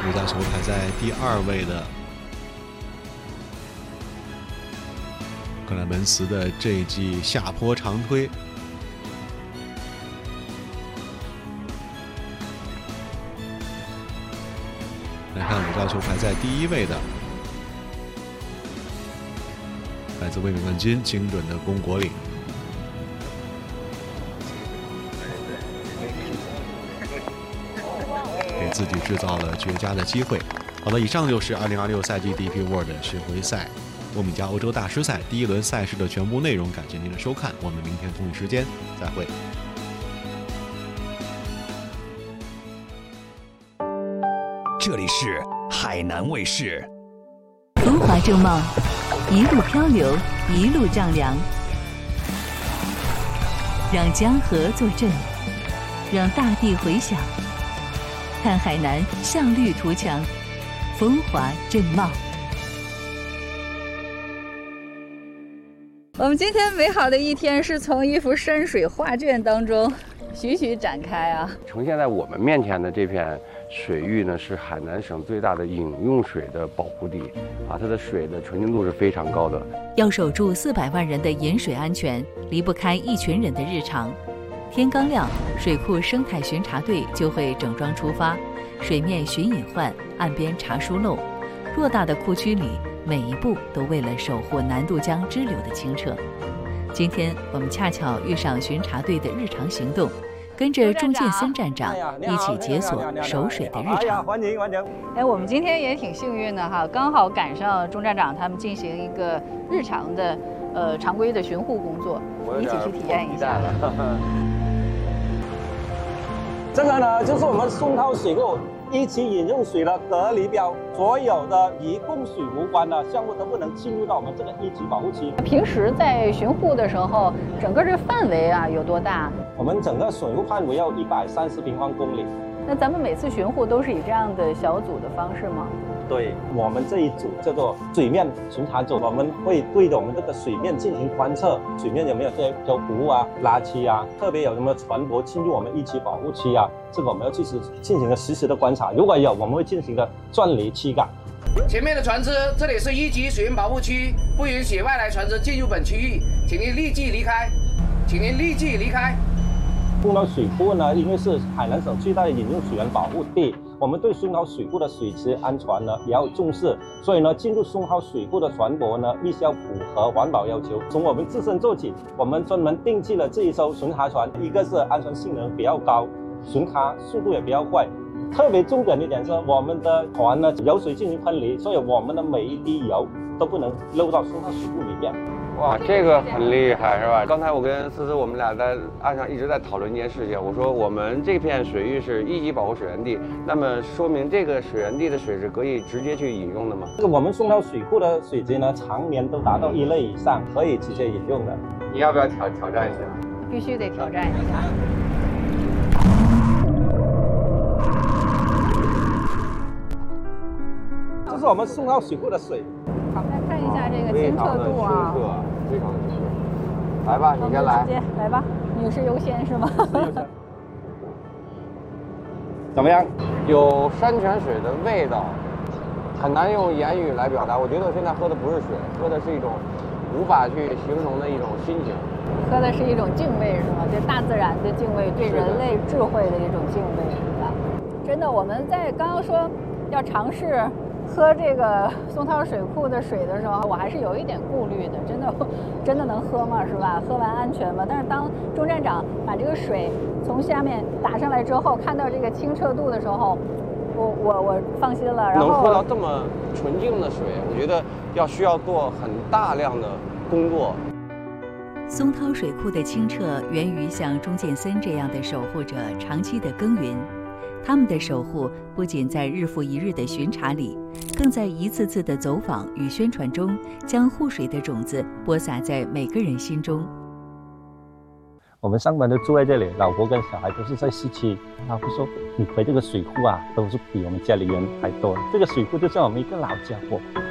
伟大球排在第2位的克莱门斯的这一记下坡长推，来看伟大球排在第1位的来自卫冕冠军精准的龚国岭，给自己制造了绝佳的机会。好的，以上就是2026赛季 DP World 巡回赛欧米茄欧洲大师赛第1轮赛事的全部内容，感谢您的收看，我们明天同一时间再会。 这里是海南卫视。 风华正茂，一路漂流，一路丈量，让江河作证，让大地回响。看海南向绿图强，风华正茂。我们今天美好的一天是从一幅山水画卷当中徐徐展开啊！ 呈现在我们面前的这片水域呢，是海南省最大的饮用水的保护地啊，它的水的纯净度是非常高的。 要守住400万人的饮水安全，离不开一群人的日常。天刚亮，水库生态巡查队就会整装出发，水面巡隐患，岸边查疏漏。偌大的库区里，每一步都为了守护南渡江支流的清澈。今天我们恰巧遇上巡查队的日常行动，跟着钟建森站长一起解锁守水的日常。 欢迎欢迎！ 哎，我们今天也挺幸运的哈，刚好赶上钟站长他们进行一个日常的常规的巡护工作，一起去体验一下。 这个呢，就是我们松涛水库一级饮用水的隔离标，所有的与供水无关的项目都不能进入到我们这个一级保护区。 平时在巡护的时候，整个这范围啊有多大？ 我们整个水库范围要130平方公里。 那咱们每次巡护都是以这样的小组的方式吗？ 对，我们这一组叫做水面巡查组，我们会对着我们这个水面进行观测，水面有没有这些漂浮啊、垃圾啊，特别有什么船舶进入我们一级保护区啊，这个我们要进行个实时的观察，如果有，我们会进行个钻离驱赶。 前面的船只，这里是一级水源保护区，不允许外来船只进入本区域，请您立即离开，请您立即离开。 松涛水库呢，因为是海南省最大的饮用水源保护地，我们对松涛水库的水质安全呢也要重视，所以呢，进入松涛水库的船舶呢，必须要符合环保要求。从我们自身做起，我们专门定制了这一艘巡查船，一个是安全性能比较高，巡查速度也比较快。特别重点的一点是，我们的船呢油水进行分离，所以我们的每一滴油都不能漏到松涛水库里面。 哇，这个很厉害是吧？刚才我跟思思我们俩在岸上一直在讨论一件事情，我说我们这片水域是一级保护水源地，那么说明这个水源地的水是可以直接去饮用的吗？ 这个我们松涛水库的水质呢，常年都达到1类以上，可以直接饮用的。 你要不要挑战一下？ 必须得挑战一下。 这是我们松涛水库的水。 好，来看一下这个清澈度啊， 非常清澈。来吧，你先来。 来吧，女士优先是吗？ 怎么样？ 有山泉水的味道，很难用言语来表达。我觉得我现在喝的不是水，喝的是一种无法去形容的一种心情。 喝的是一种敬畏是吗？对大自然的敬畏，对人类智慧的一种敬畏是吧？真的，我们在刚刚说要尝试喝这个松涛水库的水的时候，我还是有一点顾虑的，真的能喝吗？是吧？喝完安全吗？但是当钟站长把这个水从下面打上来之后，看到这个清澈度的时候，我放心了。然后能喝到这么纯净的水，我觉得需要做很大量的工作。 松涛水库的清澈源于像钟建森这样的守护者长期的耕耘。他们的守护不仅在日复一日的巡查里，更在一次次的走访与宣传中，将护水的种子播撒在每个人心中。 我们上班都住在这里，老婆跟小孩都是在市区。他会说：“你回这个水库啊，都是比我们家里人还多。这个水库就像我们一个老家伙。”